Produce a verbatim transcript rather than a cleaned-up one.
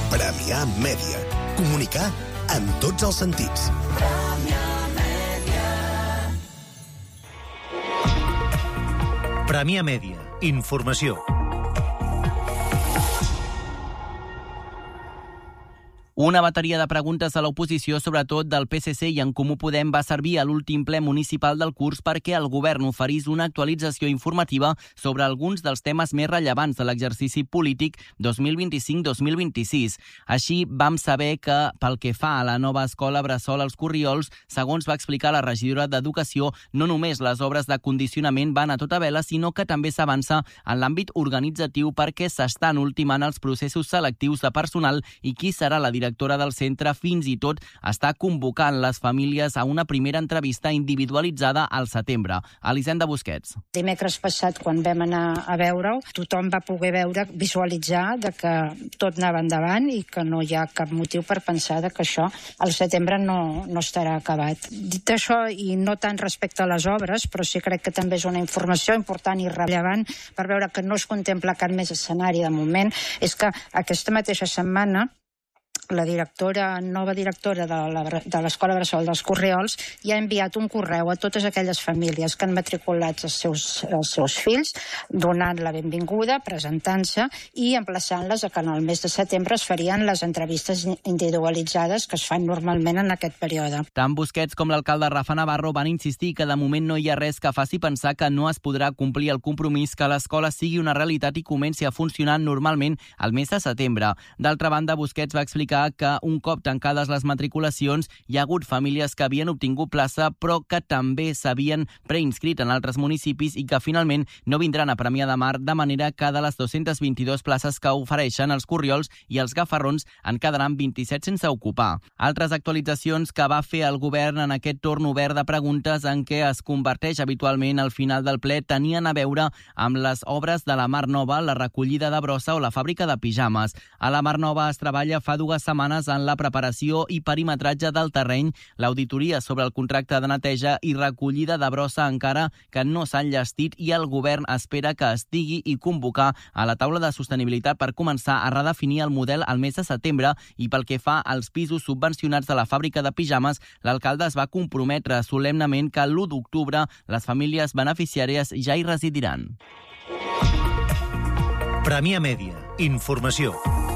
Premià Mèdia. Comunicar amb tots els sentits. Premià Mèdia. Informació. Una bateria de preguntes a l'oposició, sobretot del P S C i En Comú Podem, va servir a l'últim ple municipal del curs perquè el govern oferís una actualització informativa sobre alguns dels temes més rellevants de l'exercici polític dos mil vint-i-cinc dos mil vint-i-sis. Així vam saber que, pel que fa a la nova escola Bressol als Corriols, segons va explicar la regidora d'Educació, no només les obres de condicionament van a tota vela, sinó que també s'avança en l'àmbit organitzatiu perquè s'estan ultimant els processos selectius de personal i qui serà la directora directora del centre fins i tot està convocant les famílies a una primera entrevista individualitzada al setembre. Elisenda Busquets. Dimecres passat, quan vam anar a veure-ho, tothom va poder veure, visualitzar de que tot anava endavant i que no hi ha cap motiu per pensar que això al setembre no, no estarà acabat. Dit això, i no tant respecte a les obres, però sí crec que també és una informació important i rellevant per veure que no es contempla cap més escenari de moment, és que aquesta mateixa setmana la directora, nova directora de l'Escola Bressol dels Corriols ja ha enviat un correu a totes aquelles famílies que han matriculat els seus, els seus fills, donant la benvinguda, presentant-se i emplaçant-les a que en el mes de setembre es farien les entrevistes individualitzades que es fan normalment en aquest període. Tant Busquets com l'alcalde Rafa Navarro van insistir que de moment no hi ha res que faci pensar que no es podrà complir el compromís que l'escola sigui una realitat i comenci a funcionar normalment al mes de setembre. D'altra banda, Busquets va explicar que un cop tancades les matriculacions hi ha hagut famílies que havien obtingut plaça però que també s'havien preinscrit en altres municipis i que finalment no vindran a Premià de Mar, de manera que de les dues-centes vint-i-dues places que ofereixen els Corriols i els Gafarrons en quedaran vint-i-set sense ocupar. Altres actualitzacions que va fer el govern en aquest torn obert de preguntes en què es converteix habitualment al final del ple tenien a veure amb les obres de la Mar Nova, la recollida de brossa o la fàbrica de pijames. A la Mar Nova es treballa fa dues setmanes en la preparació i perimetratge del terreny, l'auditoria sobre el contracte de neteja i recollida de brossa encara que no s'han llestit i el govern espera que estigui i convocar a la taula de sostenibilitat per començar a redefinir el model al mes de setembre i pel que fa als pisos subvencionats de la fàbrica de pijames, l'alcalde es va comprometre solemnement que l'u d'octubre les famílies beneficiàries ja hi residiran. Premià Mèdia. Informació.